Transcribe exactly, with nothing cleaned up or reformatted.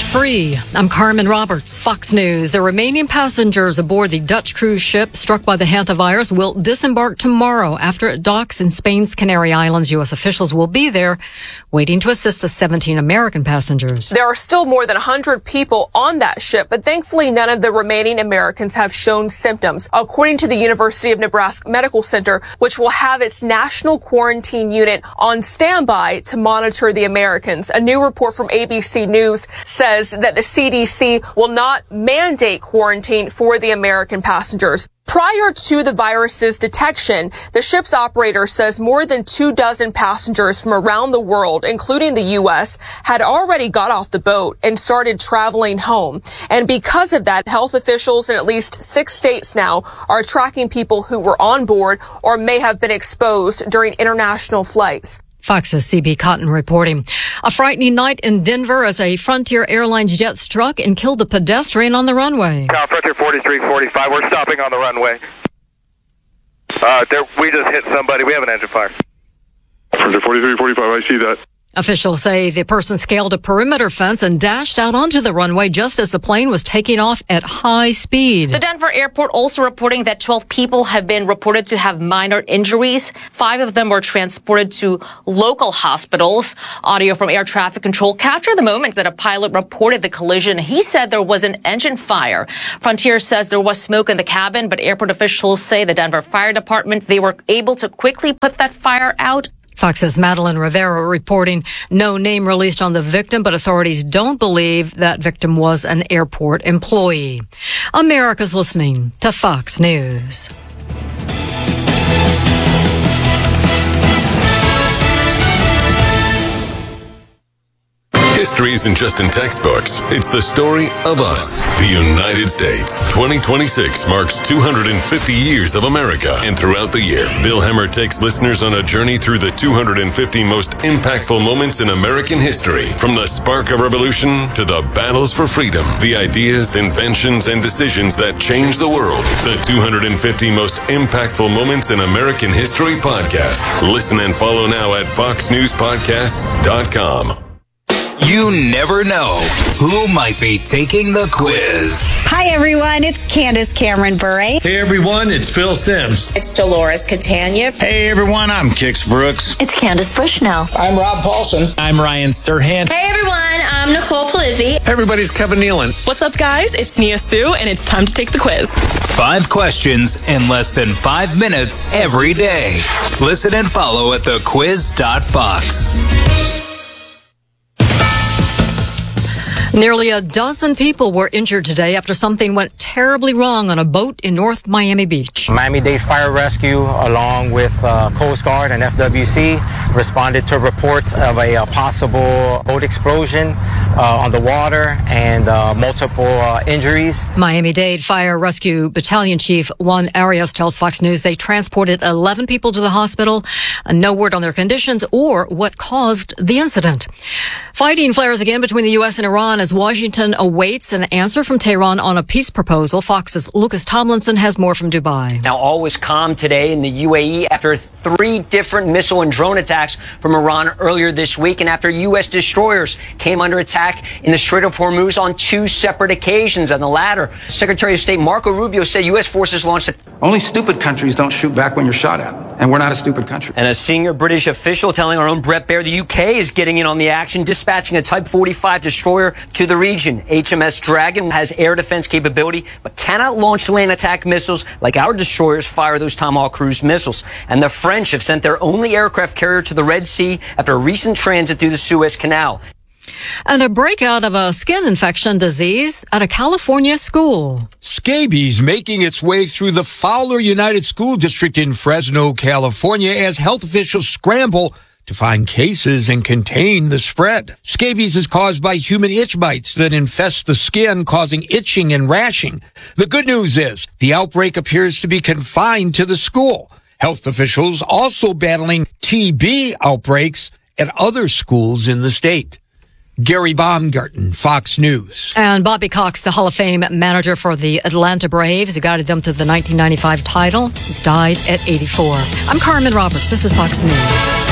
free. I'm Carmen Roberts, Fox News. The remaining passengers aboard the Dutch cruise ship struck by the hantavirus will disembark tomorrow after it docks in Spain's Canary Islands. U S officials will be there waiting to assist the seventeen American passengers. There are still more than one hundred people on that ship, but thankfully none of the remaining Americans have shown symptoms, according to the University of Nebraska Medical Center, which will have its national quarantine unit on standby to monitor the Americans. A new report from A B C News says that the C D C will not mandate quarantine for the American passengers. Prior to the virus's detection, the ship's operator says more than two dozen passengers from around the world, including the U S, had already got off the boat and started traveling home. And because of that, health officials in at least six states now are tracking people who were on board or may have been exposed during international flights. Fox's C B Cotton reporting. A frightening night in Denver as a Frontier Airlines jet struck and killed a pedestrian on the runway. Tower Frontier forty-three forty-five, we're stopping on the runway. Uh, there, we just hit somebody. We have an engine fire. Frontier forty-three forty-five, I see that. Officials say the person scaled a perimeter fence and dashed out onto the runway just as the plane was taking off at high speed. The Denver airport also reporting that twelve people have been reported to have minor injuries. Five of them were transported to local hospitals. Audio from air traffic control captured the moment that a pilot reported the collision. He said there was an engine fire. Frontier says there was smoke in the cabin, but airport officials say the Denver Fire Department, they were able to quickly put that fire out. Fox's Madeline Rivera reporting. No name released on the victim, but authorities don't believe that victim was an airport employee. America's listening to Fox News. History isn't just in textbooks. It's the story of us, the United States. twenty twenty-six marks two hundred fifty years of America. And throughout the year, Bill Hemmer takes listeners on a journey through the two hundred fifty most impactful moments in American history. From the spark of revolution to the battles for freedom, the ideas, inventions, and decisions that changed the world. The two hundred fifty most impactful moments in American history podcast. Listen and follow now at fox news podcasts dot com. You never know who might be taking the quiz. Hi, everyone. It's Candace Cameron Bure. Hey, everyone. It's Phil Sims. It's Dolores Catania. Hey, everyone. I'm Kix Brooks. It's Candace Bushnell. I'm Rob Paulson. I'm Ryan Serhant. Hey, everyone. I'm Nicole Palizzi. Hey, everybody's Kevin Nealon. What's up, guys? It's Nia Sue, and it's time to take the quiz. Five questions in less than five minutes every day. Listen and follow at the quiz dot fox. Nearly a dozen people were injured today after something went terribly wrong on a boat in North Miami Beach. Miami-Dade Fire Rescue, along with uh, Coast Guard and F W C, responded to reports of a, a possible boat explosion uh, on the water and uh, multiple uh, injuries. Miami-Dade Fire Rescue Battalion Chief Juan Arias tells Fox News they transported eleven people to the hospital. No word on their conditions or what caused the incident. Fighting flares again between the U S and Iran as Washington awaits an answer from Tehran on a peace proposal. Fox's Lucas Tomlinson has more from Dubai. Now, all was calm today in the U A E after three different missile and drone attacks from Iran earlier this week, and after U S destroyers came under attack in the Strait of Hormuz on two separate occasions. On the latter, Secretary of State Marco Rubio said U S forces launched a Only stupid countries don't shoot back when you're shot at. And we're not a stupid country. And a senior British official telling our own Brett Baer the U K is getting in on the action, dispatching a Type forty-five destroyer to the region. H M S Dragon has air defense capability, but cannot launch land attack missiles like our destroyers fire those Tomahawk cruise missiles. And the French have sent their only aircraft carrier to the Red Sea after a recent transit through the Suez Canal. And a breakout of a skin infection disease at a California school. Scabies making its way through the Fowler United School District in Fresno, California, as health officials scramble to find cases and contain the spread. Scabies is caused by human itch bites that infest the skin, causing itching and rashing. The good news is the outbreak appears to be confined to the school. Health officials also battling T B outbreaks at other schools in the state. Gary Baumgarten, Fox News. And Bobby Cox, the Hall of Fame manager for the Atlanta Braves, who guided them to the nineteen ninety-five title, has died at eighty-four. I'm Carmen Roberts. This is Fox News.